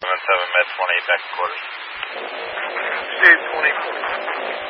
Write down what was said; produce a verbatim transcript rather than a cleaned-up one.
seven, med twenty, back to quarters. State twenty.